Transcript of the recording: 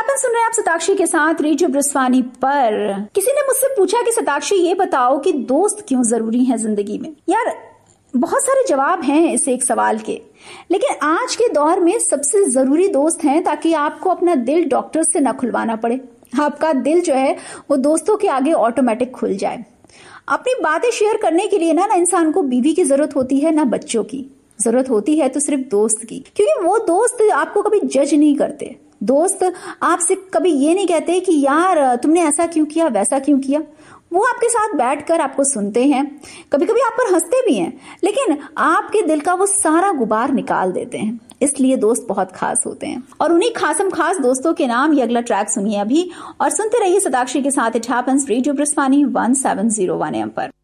It सुन रहे हैं आप सताक्षी के साथ रेडियो ब्रस्वानी पर। किसी ने मुझसे पूछा कि सताक्षी ये बताओ कि दोस्त क्यों जरूरी है जिंदगी में। यार बहुत सारे जवाब हैं इस एक सवाल के, लेकिन आज के दौर में सबसे जरूरी दोस्त हैं ताकि आपको अपना दिल डॉक्टर से न खुलवाना पड़े। आपका दिल जो है वो दोस्तों के आगे ऑटोमेटिक खुल जाए। अपनी बातें शेयर करने के लिए ना इंसान को बीवी की जरूरत होती है, ना बच्चों की जरूरत होती है, तो सिर्फ दोस्त की। क्योंकि वो दोस्त आपको कभी जज नहीं करते। दोस्त आपसे कभी ये नहीं कहते कि यार तुमने ऐसा क्यों किया, वैसा क्यों किया। वो आपके साथ बैठकर आपको सुनते हैं, कभी कभी आप पर हंसते भी हैं, लेकिन आपके दिल का वो सारा गुबार निकाल देते हैं। इसलिए दोस्त बहुत खास होते हैं। और उन्हीं खासम खास दोस्तों के नाम ये अगला ट्रैक सुनिए अभी, और सुनते रहिए सताक्षी के साथ। इट हैपेंस रेडियो ब्रस्वानी 1701 AM पर।